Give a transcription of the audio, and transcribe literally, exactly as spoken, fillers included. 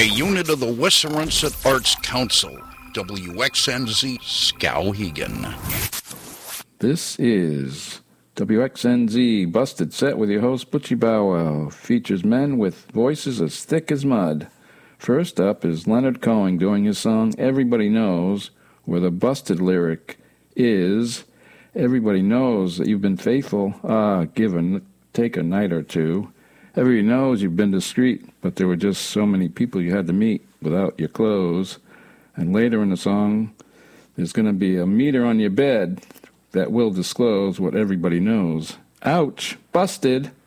a unit of the Westernset Arts Council, W X N Z Skowhegan. This is W X N Z Busted Set with your host, Butchie Bow Wow. Features men with voices as thick as mud. First up is Leonard Cohen doing his song Everybody Knows, where the busted lyric is, everybody knows that you've been faithful, ah, give a, take a night or two. Everybody knows you've been discreet, but there were just so many people you had to meet without your clothes. And later in the song, there's going to be a meter on your bed that will disclose what everybody knows. Ouch! Busted!